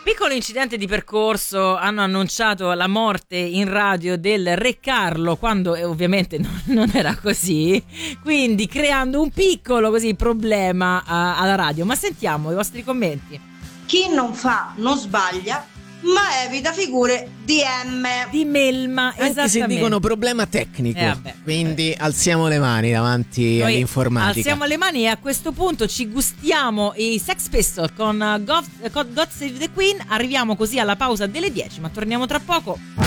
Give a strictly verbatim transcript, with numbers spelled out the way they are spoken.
Piccolo incidente di percorso, hanno annunciato la morte in radio del Re Carlo quando eh, ovviamente non, non era così, quindi creando un piccolo così problema uh, alla radio. Ma sentiamo i vostri commenti. Chi non fa non sbaglia, ma evita figure di M. Di melma, anche esattamente. se dicono problema tecnico, eh, vabbè, quindi alziamo le mani davanti Noi all'informatica. alziamo le mani e a questo punto ci gustiamo i Sex Pistols con God, God Save the Queen. Arriviamo così alla pausa delle dieci, ma torniamo tra poco.